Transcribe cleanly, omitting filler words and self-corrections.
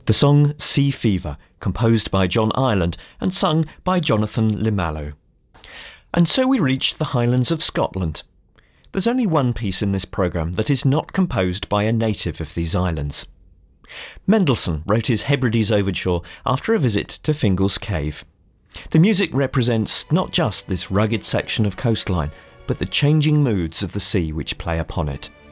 The song Sea Fever, composed by John Ireland and sung by Jonathan Limallo. And so we reach the Highlands of Scotland. There's only one piece in this programme that is not composed by a native of these islands. Mendelssohn wrote his Hebrides Overture after a visit to Fingal's Cave. The music represents not just this rugged section of coastline, but the changing moods of the sea which play upon it.